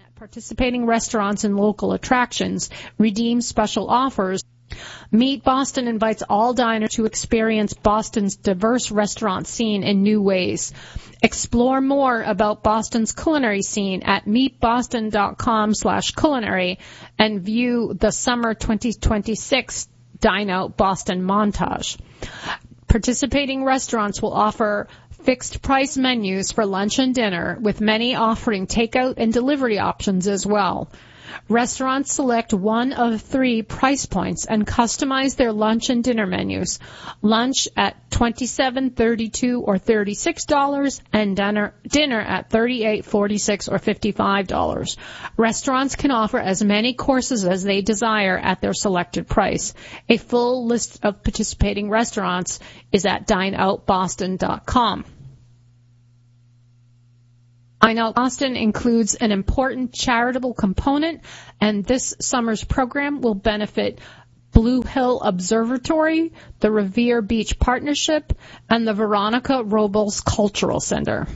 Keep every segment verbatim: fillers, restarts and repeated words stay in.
at participating restaurants and local attractions, redeem special offers. Meet Boston invites all diners to experience Boston's diverse restaurant scene in new ways. Explore more about Boston's culinary scene at meetboston.com slash culinary and view the summer twenty twenty-six Dine Out Boston montage. Participating restaurants will offer fixed price menus for lunch and dinner, with many offering takeout and delivery options as well. Restaurants select one of three price points and customize their lunch and dinner menus. Lunch at twenty-seven dollars, thirty-two dollars, or thirty-six dollars, and dinner, dinner at thirty-eight dollars, forty-six dollars, or fifty-five dollars. Restaurants can offer as many courses as they desire at their selected price. A full list of participating restaurants is at dine out boston dot com. Dine Out Boston includes an important charitable component, and this summer's program will benefit Blue Hill Observatory, the Revere Beach Partnership, and the Veronica Robles Cultural Center.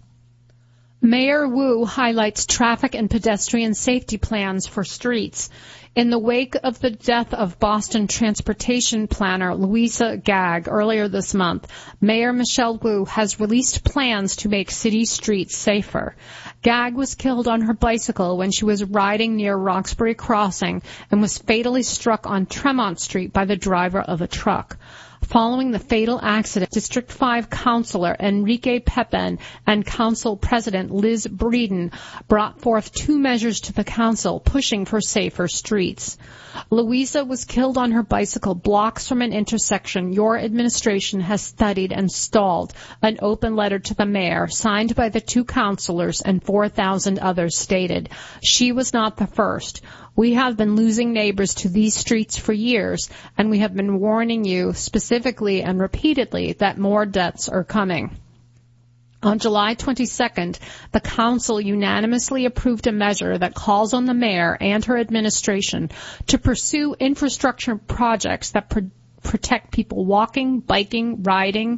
Mayor Wu highlights traffic and pedestrian safety plans for streets. In the wake of the death of Boston transportation planner Louisa Gagg earlier this month, Mayor Michelle Wu has released plans to make city streets safer. Gagg was killed on her bicycle when she was riding near Roxbury Crossing and was fatally struck on Tremont Street by the driver of a truck. Following the fatal accident, District five Councilor Enrique Pepin and Council President Liz Breeden brought forth two measures to the Council pushing for safer streets. Louisa was killed on her bicycle blocks from an intersection your administration has studied and stalled, an open letter to the mayor signed by the two councilors and four thousand others stated. She was not the first. We have been losing neighbors to these streets for years, and we have been warning you specifically and repeatedly that more deaths are coming. On July twenty-second, the Council unanimously approved a measure that calls on the mayor and her administration to pursue infrastructure projects that pr- protect people walking, biking, riding,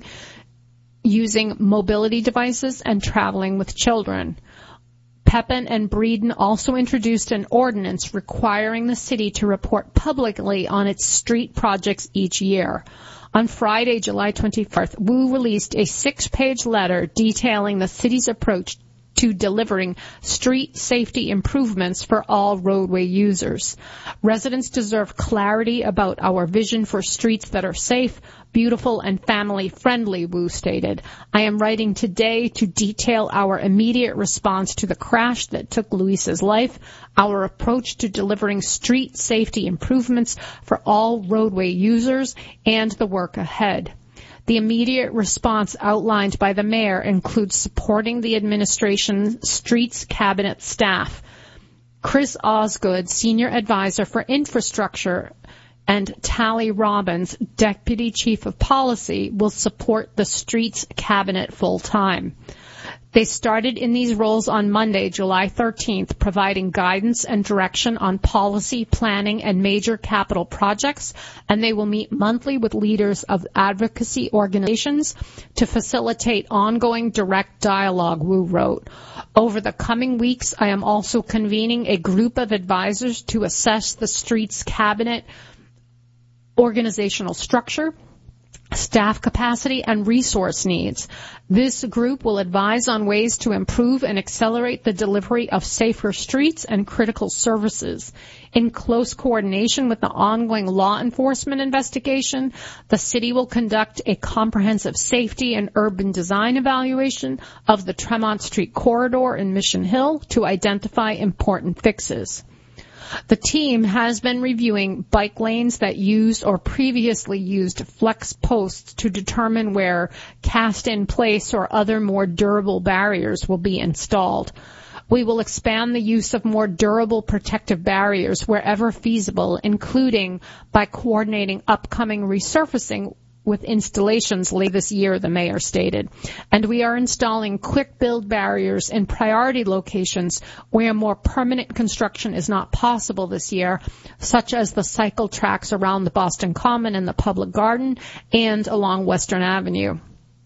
using mobility devices, and traveling with children. Pepin and Breeden also introduced an ordinance requiring the city to report publicly on its street projects each year. On Friday, July twenty-fourth, Wu released a six-page letter detailing the city's approach to delivering street safety improvements for all roadway users. Residents deserve clarity about our vision for streets that are safe, beautiful, and family-friendly, Wu stated. I am writing today to detail our immediate response to the crash that took Louisa's life, our approach to delivering street safety improvements for all roadway users, and the work ahead. The immediate response outlined by the mayor includes supporting the administration's streets cabinet staff. Chris Osgood, senior advisor for infrastructure, and Tally Robbins, deputy chief of policy, will support the streets cabinet full-time. They started in these roles on Monday, July thirteenth, providing guidance and direction on policy, planning, and major capital projects, and they will meet monthly with leaders of advocacy organizations to facilitate ongoing direct dialogue, Wu wrote. Over the coming weeks, I am also convening a group of advisors to assess the streets cabinet organizational structure, staff capacity, and resource needs. This group will advise on ways to improve and accelerate the delivery of safer streets and critical services. In close coordination with the ongoing law enforcement investigation, the city will conduct a comprehensive safety and urban design evaluation of the Tremont Street corridor in Mission Hill to identify important fixes. The team has been reviewing bike lanes that used or previously used flex posts to determine where cast-in-place or other more durable barriers will be installed. We will expand the use of more durable protective barriers wherever feasible, including by coordinating upcoming resurfacing with installations late this year, the mayor stated. And we are installing quick-build barriers in priority locations where more permanent construction is not possible this year, such as the cycle tracks around the Boston Common and the Public Garden and along Western Avenue.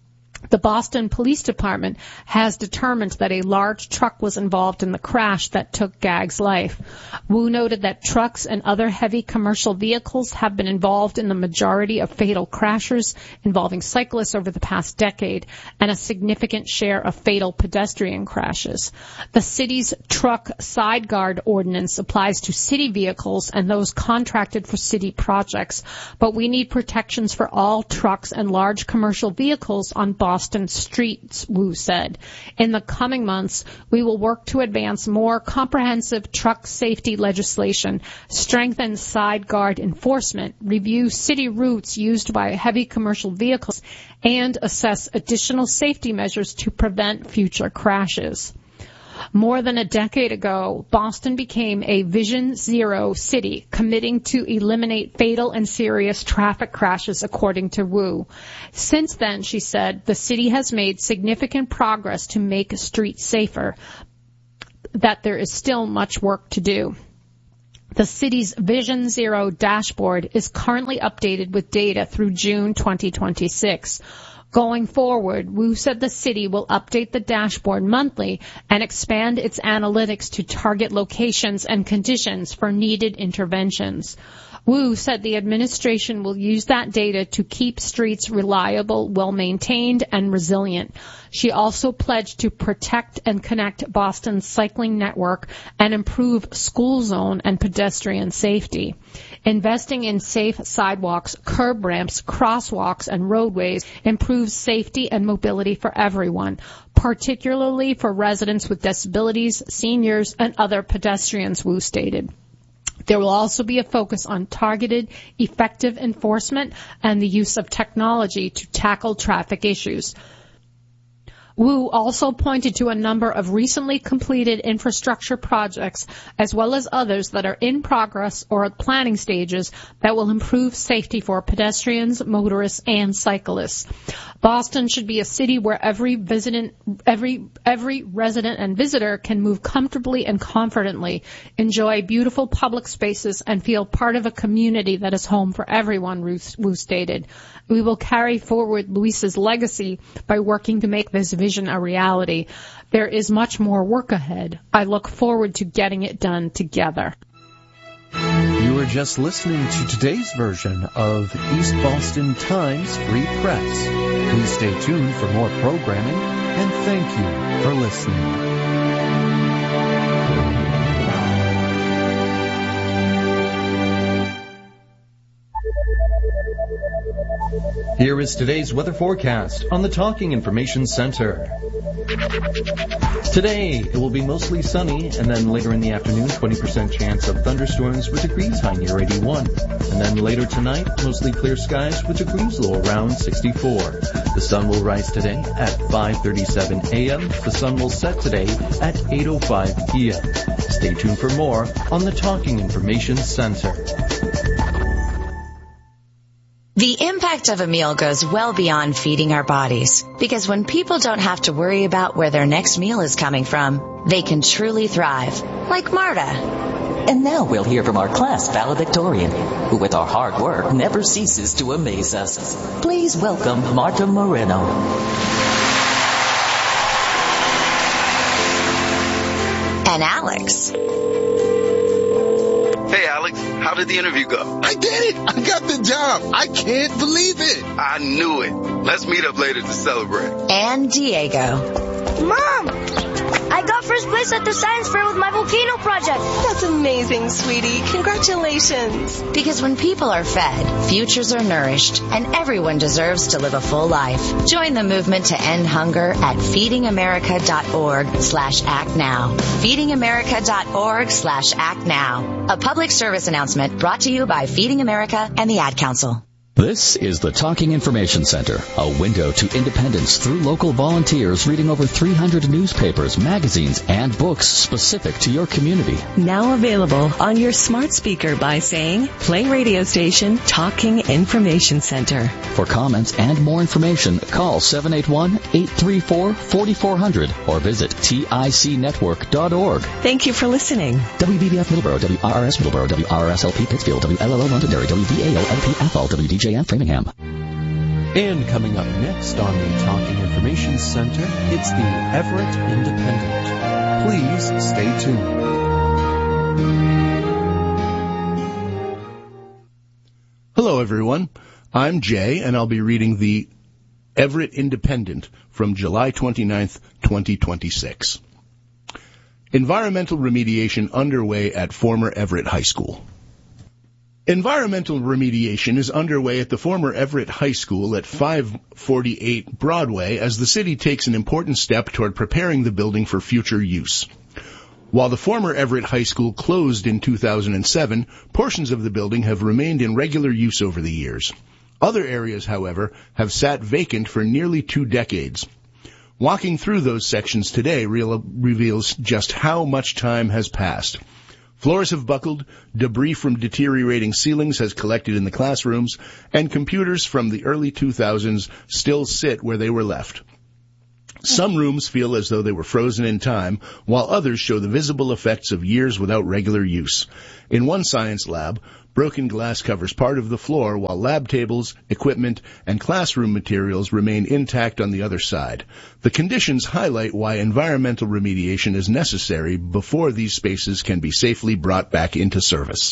The Boston Police Department has determined that a large truck was involved in the crash that took Gagg's life. Wu noted that trucks and other heavy commercial vehicles have been involved in the majority of fatal crashes involving cyclists over the past decade, and a significant share of fatal pedestrian crashes. The city's truck side guard ordinance applies to city vehicles and those contracted for city projects, but we need protections for all trucks and large commercial vehicles on Boston Boston streets, Wu said. In the coming months, we will work to advance more comprehensive truck safety legislation, strengthen side guard enforcement, review city routes used by heavy commercial vehicles, and assess additional safety measures to prevent future crashes. More than a decade ago, Boston became a Vision Zero city, committing to eliminate fatal and serious traffic crashes, according to Wu. Since then, she said, the city has made significant progress to make streets safer, that there is still much work to do. The city's Vision Zero dashboard is currently updated with data through June twenty twenty-six. Going forward, Wu said the city will update the dashboard monthly and expand its analytics to target locations and conditions for needed interventions. Wu said the administration will use that data to keep streets reliable, well-maintained, and resilient. She also pledged to protect and connect Boston's cycling network and improve school zone and pedestrian safety. Investing in safe sidewalks, curb ramps, crosswalks, and roadways improves safety and mobility for everyone, particularly for residents with disabilities, seniors, and other pedestrians, Wu stated. There will also be a focus on targeted, effective enforcement and the use of technology to tackle traffic issues. Wu also pointed to a number of recently completed infrastructure projects, as well as others that are in progress or at planning stages, that will improve safety for pedestrians, motorists, and cyclists. Boston should be a city where every visitant, every every resident and visitor can move comfortably and confidently, enjoy beautiful public spaces, and feel part of a community that is home for everyone, Wu stated. We will carry forward Luis's legacy by working to make this vision a reality. There is much more work ahead. I look forward to getting it done together. You are just listening to today's version of East Boston Times Free Press. Please stay tuned for more programming, and thank you for listening. Here is today's weather forecast on the Talking Information Center. Today, it will be mostly sunny, and then later in the afternoon, twenty percent chance of thunderstorms with degrees high near eighty-one. And then later tonight, mostly clear skies with degrees low around sixty-four. The sun will rise today at five thirty-seven a.m. The sun will set today at eight oh five p.m. Stay tuned for more on the Talking Information Center. The impact of a meal goes well beyond feeding our bodies, because when people don't have to worry about where their next meal is coming from, they can truly thrive, like Marta. And now we'll hear from our class valedictorian, who with our hard work never ceases to amaze us. Please welcome Marta Moreno. And Alex. Hey, Alex, how did the interview go? I did it! I got the job! I can't believe it! I knew it. Let's meet up later to celebrate. And Diego. Mom! I got first place at the science fair with my volcano project. That's amazing, sweetie. Congratulations. Because when people are fed, futures are nourished, and everyone deserves to live a full life. Join the movement to end hunger at feedingamerica.org slash act now. feedingamerica.org slash act now. A public service announcement brought to you by Feeding America and the Ad Council. This is the Talking Information Center, a window to independence through local volunteers reading over three hundred newspapers, magazines, and books specific to your community. Now available on your smart speaker by saying, play radio station Talking Information Center. For comments and more information, call seven eight one, eight three four, four four zero zero or visit tic network dot org. Thank you for listening. W B B F Middleborough, W R R S Middleborough, W R R S L P Pittsfield, W L L O Londonderry, W B A O L P Athol, W D J M Framingham. And coming up next on the Talking Information Center, it's the Everett Independent. Please stay tuned. Hello, everyone. I'm Jay, and I'll be reading the Everett Independent from July twenty-ninth, twenty twenty-six. Environmental remediation underway at former Everett High School. Environmental remediation is underway at the former Everett High School at five forty-eight Broadway as the city takes an important step toward preparing the building for future use. While the former Everett High School closed in two thousand seven, portions of the building have remained in regular use over the years. Other areas, however, have sat vacant for nearly two decades. Walking through those sections today re- reveals just how much time has passed. Floors have buckled, debris from deteriorating ceilings has collected in the classrooms, and computers from the early two thousands still sit where they were left. Some rooms feel as though they were frozen in time, while others show the visible effects of years without regular use. In one science lab, broken glass covers part of the floor, while lab tables, equipment, and classroom materials remain intact on the other side. The conditions highlight why environmental remediation is necessary before these spaces can be safely brought back into service.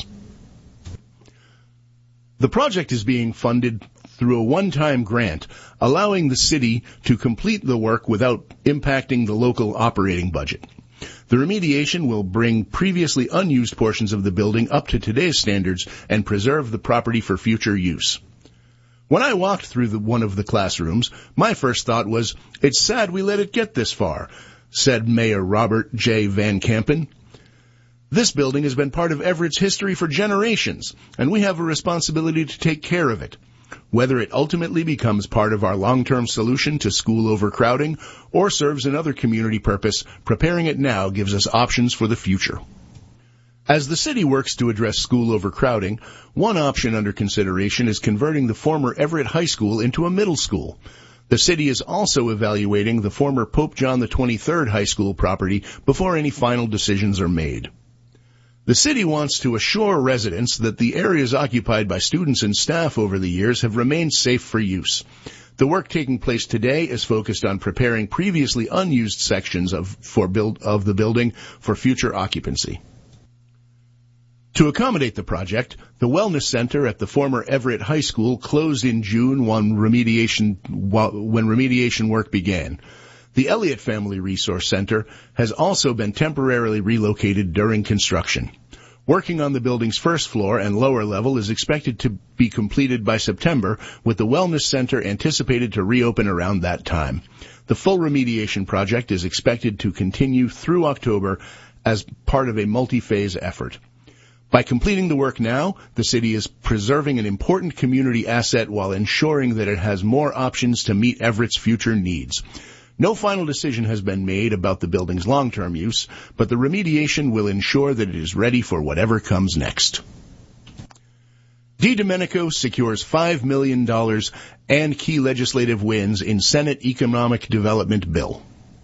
The project is being funded through a one-time grant, allowing the city to complete the work without impacting the local operating budget. The remediation will bring previously unused portions of the building up to today's standards and preserve the property for future use. When I walked through the, one of the classrooms, my first thought was, "It's sad we let it get this far," said Mayor Robert J. Van Kampen. "This building has been part of Everett's history for generations, and we have a responsibility to take care of it. Whether it ultimately becomes part of our long-term solution to school overcrowding or serves another community purpose, preparing it now gives us options for the future." As the city works to address school overcrowding, one option under consideration is converting the former Everett High School into a middle school. The city is also evaluating the former Pope John the twenty-third High School property before any final decisions are made. The city wants to assure residents that the areas occupied by students and staff over the years have remained safe for use. The work taking place today is focused on preparing previously unused sections of, for build, of the building for future occupancy. To accommodate the project, the Wellness Center at the former Everett High School closed in June when remediation, when remediation work began. The Elliott Family Resource Center has also been temporarily relocated during construction. Working on the building's first floor and lower level is expected to be completed by September, with the Wellness Center anticipated to reopen around that time. The full remediation project is expected to continue through October as part of a multi-phase effort. By completing the work now, the city is preserving an important community asset while ensuring that it has more options to meet Everett's future needs. No final decision has been made about the building's long-term use, but the remediation will ensure that it is ready for whatever comes next. DiDomenico secures five million dollars and key legislative wins in Senate Economic Development Bill.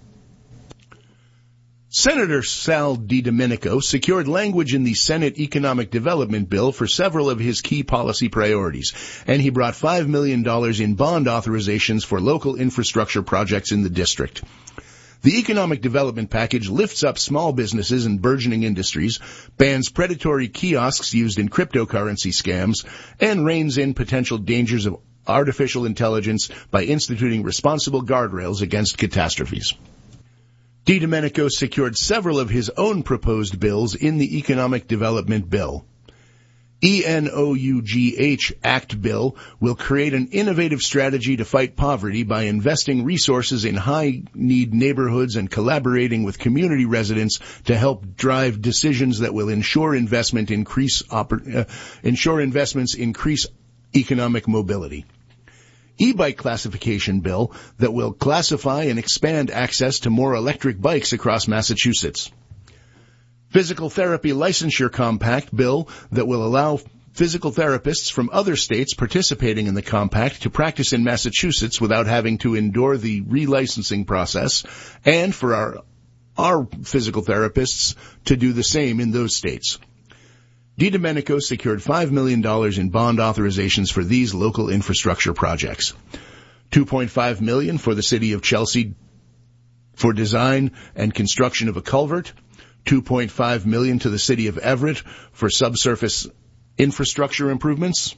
Senator Sal DiDomenico secured language in the Senate Economic Development Bill for several of his key policy priorities, and he brought five million dollars in bond authorizations for local infrastructure projects in the district. The economic development package lifts up small businesses and burgeoning industries, bans predatory kiosks used in cryptocurrency scams, and reins in potential dangers of artificial intelligence by instituting responsible guardrails against catastrophes. DiDomenico secured several of his own proposed bills in the Economic Development Bill. E N O U G H Act Bill will create an innovative strategy to fight poverty by investing resources in high-need neighborhoods and collaborating with community residents to help drive decisions that will ensure investment increase oppor- uh, ensure investments increase economic mobility. E-bike classification bill that will classify and expand access to more electric bikes across Massachusetts. Physical therapy licensure compact bill that will allow physical therapists from other states participating in the compact to practice in Massachusetts without having to endure the relicensing process, and for our, our physical therapists to do the same in those states. DiDomenico secured five million dollars in bond authorizations for these local infrastructure projects. two point five million dollars for the city of Chelsea for design and construction of a culvert, two point five million dollars to the city of Everett for subsurface infrastructure improvements.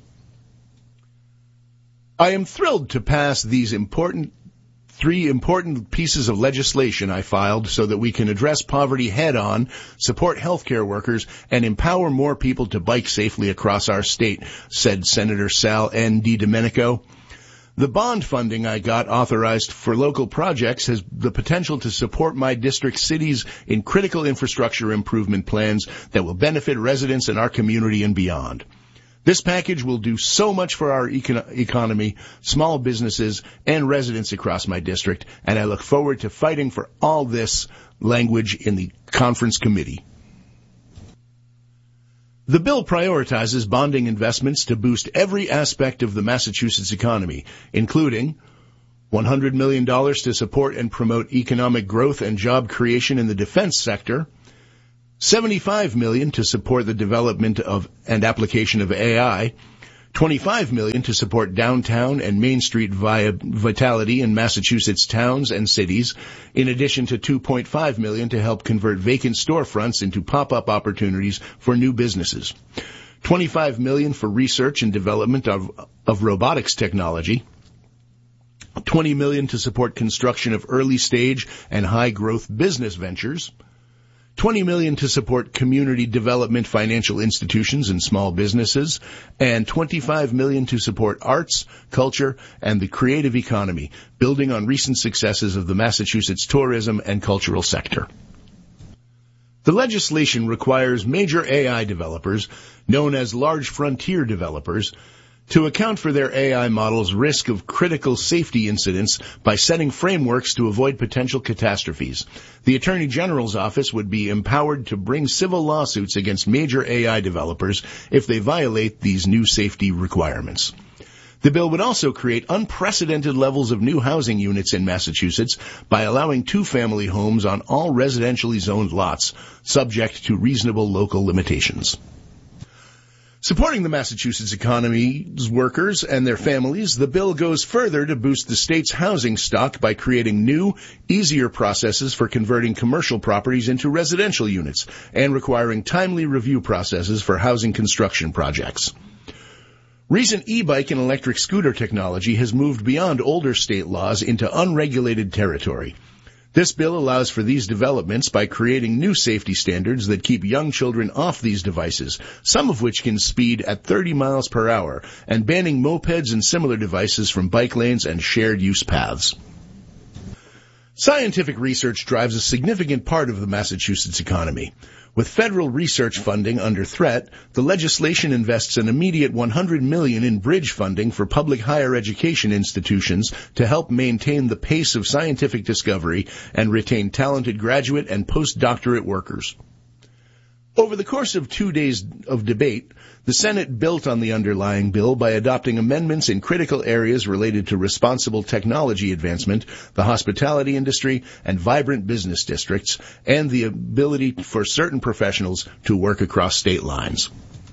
I am thrilled to pass these important Three important pieces of legislation I filed so that we can address poverty head-on, support healthcare workers, and empower more people to bike safely across our state, said Senator Sal N. DiDomenico. The bond funding I got authorized for local projects has the potential to support my district cities in critical infrastructure improvement plans that will benefit residents in our community and beyond. This package will do so much for our econ- economy, small businesses, and residents across my district, and I look forward to fighting for all this language in the conference committee. The bill prioritizes bonding investments to boost every aspect of the Massachusetts economy, including one hundred million dollars to support and promote economic growth and job creation in the defense sector, seventy-five million dollars to support the development of and application of A I, twenty-five million dollars to support downtown and Main Street via vitality in Massachusetts towns and cities, in addition to two point five million dollars to help convert vacant storefronts into pop-up opportunities for new businesses, twenty-five million dollars for research and development of, of robotics technology, twenty million dollars to support construction of early-stage and high-growth business ventures, twenty million dollars to support community development financial institutions and small businesses, and twenty-five million dollars to support arts, culture, and the creative economy, building on recent successes of the Massachusetts tourism and cultural sector. The legislation requires major A I developers, known as large frontier developers, to account for their A I models' risk of critical safety incidents by setting frameworks to avoid potential catastrophes. The Attorney General's office would be empowered to bring civil lawsuits against major A I developers if they violate these new safety requirements. The bill would also create unprecedented levels of new housing units in Massachusetts by allowing two-family homes on all residentially zoned lots, subject to reasonable local limitations. Supporting the Massachusetts economy's workers and their families, the bill goes further to boost the state's housing stock by creating new, easier processes for converting commercial properties into residential units and requiring timely review processes for housing construction projects. Recent e-bike and electric scooter technology has moved beyond older state laws into unregulated territory. This bill allows for these developments by creating new safety standards that keep young children off these devices, some of which can speed at thirty miles per hour, and banning mopeds and similar devices from bike lanes and shared use paths. Scientific research drives a significant part of the Massachusetts economy. With federal research funding under threat, the legislation invests an immediate one hundred million dollars in bridge funding for public higher education institutions to help maintain the pace of scientific discovery and retain talented graduate and postdoctorate workers. Over the course of two days of debate, the Senate built on the underlying bill by adopting amendments in critical areas related to responsible technology advancement, the hospitality industry, and vibrant business districts, and the ability for certain professionals to work across state lines.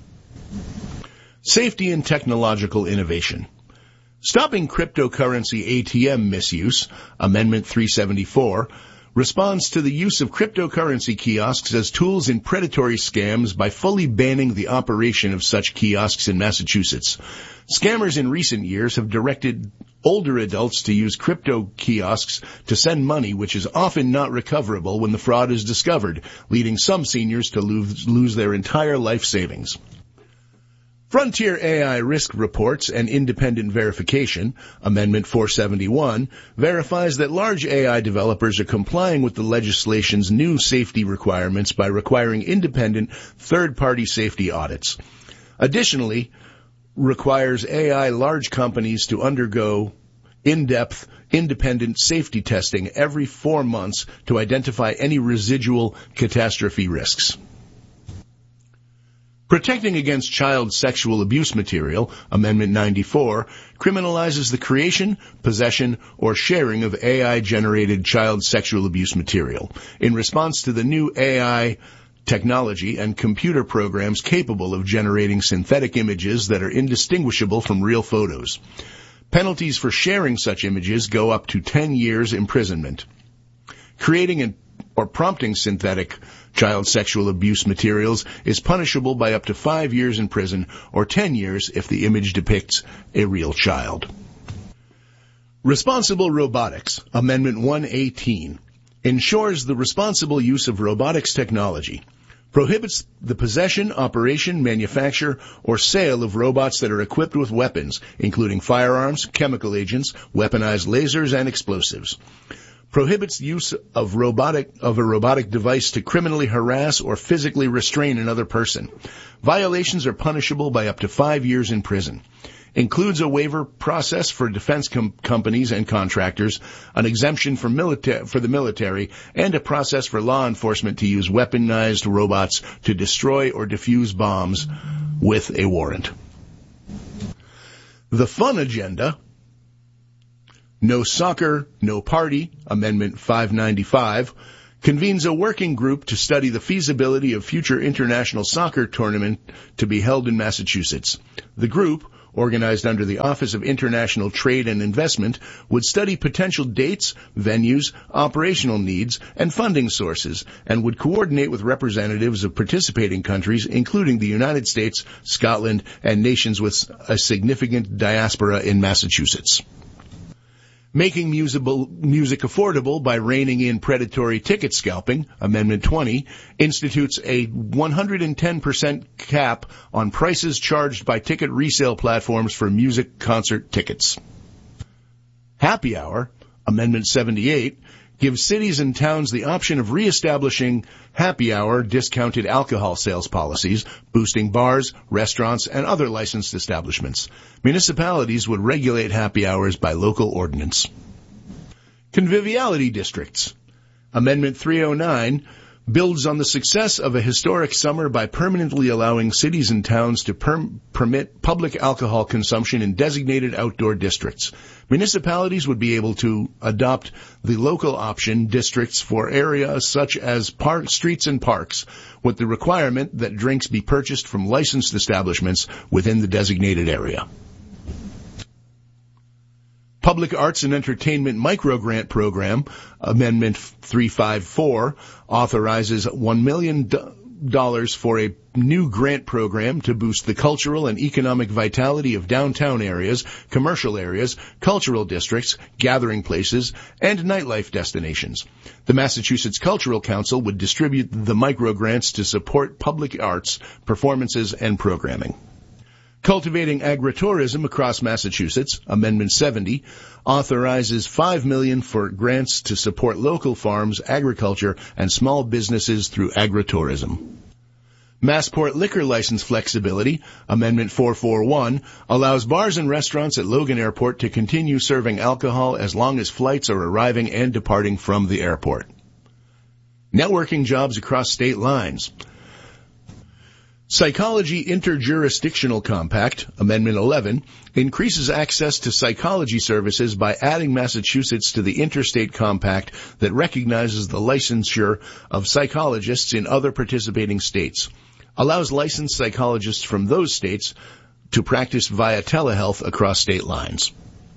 Safety and technological innovation. Stopping cryptocurrency A T M misuse, Amendment three seventy-four, responds to the use of cryptocurrency kiosks as tools in predatory scams by fully banning the operation of such kiosks in Massachusetts. Scammers in recent years have directed older adults to use crypto kiosks to send money, which is often not recoverable when the fraud is discovered, leading some seniors to lose, lose their entire life savings. Frontier A I Risk Reports and Independent Verification, Amendment four seventy-one, verifies that large A I developers are complying with the legislation's new safety requirements by requiring independent third-party safety audits. Additionally, requires A I large companies to undergo in-depth, independent safety testing every four months to identify any residual catastrophe risks. Protecting against child sexual abuse material, Amendment ninety-four, criminalizes the creation, possession, or sharing of A I-generated child sexual abuse material. In response to the new A I technology and computer programs capable of generating synthetic images that are indistinguishable from real photos. Penalties for sharing such images go up to ten years imprisonment. Creating and or prompting synthetic child sexual abuse materials is punishable by up to five years in prison or ten years if the image depicts a real child. Responsible Robotics, Amendment one eighteen, ensures the responsible use of robotics technology, prohibits the possession, operation, manufacture, or sale of robots that are equipped with weapons, including firearms, chemical agents, weaponized lasers, and explosives. Prohibits use of robotic of a robotic device to criminally harass or physically restrain another person. Violations are punishable by up to five years in prison. Includes a waiver process for defense com- companies and contractors, an exemption for, milita- for the military, and a process for law enforcement to use weaponized robots to destroy or defuse bombs with a warrant. The fun agenda: No Soccer, No Party, Amendment five ninety-five, convenes a working group to study the feasibility of future international soccer tournament to be held in Massachusetts. The group, organized under the Office of International Trade and Investment, would study potential dates, venues, operational needs, and funding sources, and would coordinate with representatives of participating countries, including the United States, Scotland, and nations with a significant diaspora in Massachusetts. Making musical, music affordable by reining in predatory ticket scalping, Amendment twenty, institutes a one hundred ten percent cap on prices charged by ticket resale platforms for music concert tickets. Happy Hour, Amendment seventy-eight, gives cities and towns the option of reestablishing happy hour discounted alcohol sales policies, boosting bars, restaurants, and other licensed establishments. Municipalities would regulate happy hours by local ordinance. Conviviality districts. Amendment three oh nine builds on the success of a historic summer by permanently allowing cities and towns to per- permit public alcohol consumption in designated outdoor districts. Municipalities would be able to adopt the local option districts for areas such as park, streets and parks, with the requirement that drinks be purchased from licensed establishments within the designated area. Public Arts and Entertainment Microgrant Program, Amendment three fifty-four, authorizes one million dollars for a new grant program to boost the cultural and economic vitality of downtown areas, commercial areas, cultural districts, gathering places, and nightlife destinations. The Massachusetts Cultural Council would distribute the microgrants to support public arts, performances, and programming. Cultivating Agritourism Across Massachusetts, Amendment seventy, authorizes five million dollars for grants to support local farms, agriculture, and small businesses through agritourism. Massport liquor license flexibility, Amendment four forty-one, allows bars and restaurants at Logan Airport to continue serving alcohol as long as flights are arriving and departing from the airport. Networking jobs across state lines. Psychology Interjurisdictional Compact, Amendment eleven, increases access to psychology services by adding Massachusetts to the interstate compact that recognizes the licensure of psychologists in other participating states, allows licensed psychologists from those states to practice via telehealth across state lines.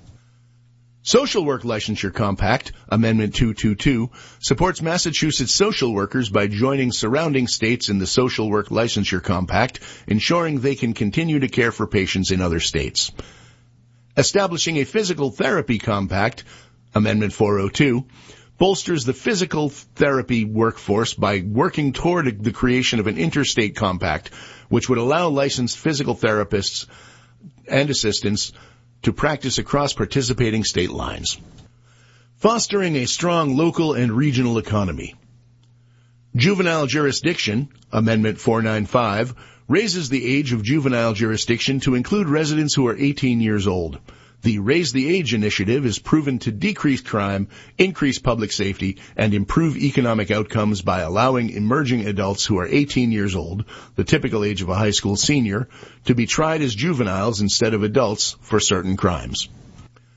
Social Work Licensure Compact, Amendment two twenty-two, supports Massachusetts social workers by joining surrounding states in the Social Work Licensure Compact, ensuring they can continue to care for patients in other states. Establishing a Physical Therapy Compact, Amendment four oh two, bolsters the physical therapy workforce by working toward the creation of an interstate compact, which would allow licensed physical therapists and assistants to practice across participating state lines. Fostering a strong local and regional economy. Juvenile Jurisdiction, Amendment four ninety-five, raises the age of juvenile jurisdiction to include residents who are eighteen years old. The Raise the Age initiative is proven to decrease crime, increase public safety, and improve economic outcomes by allowing emerging adults who are eighteen years old, the typical age of a high school senior, to be tried as juveniles instead of adults for certain crimes.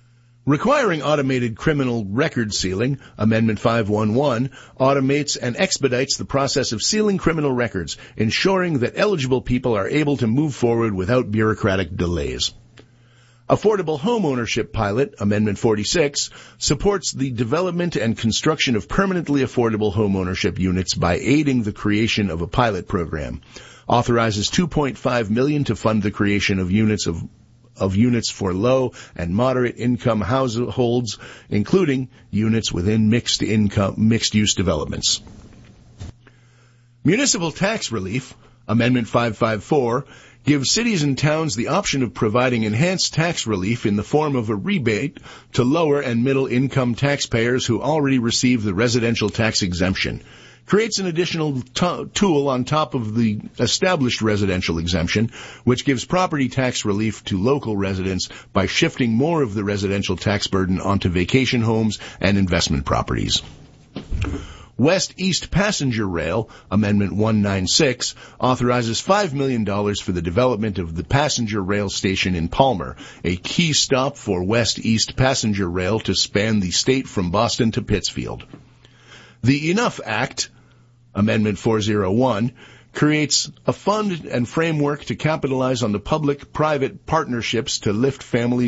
Requiring automated criminal record sealing, Amendment five eleven automates and expedites the process of sealing criminal records, ensuring that eligible people are able to move forward without bureaucratic delays. Affordable Home Ownership Pilot, Amendment forty-six, supports the development and construction of permanently affordable home ownership units by aiding the creation of a pilot program. Authorizes two point five million dollars to fund the creation of units of of units for low and moderate income households, including units within mixed income, mixed use developments. Municipal tax relief, Amendment five fifty-four, gives cities and towns the option of providing enhanced tax relief in the form of a rebate to lower and middle income taxpayers who already receive the residential tax exemption. Creates an additional t- tool on top of the established residential exemption, which gives property tax relief to local residents by shifting more of the residential tax burden onto vacation homes and investment properties. West-East Passenger Rail, Amendment one ninety-six, authorizes five million dollars for the development of the passenger rail station in Palmer, a key stop for West-East Passenger Rail to span the state from Boston to Pittsfield. The Enough Act, Amendment four oh one, creates a fund and framework to capitalize on the public-private partnerships to lift families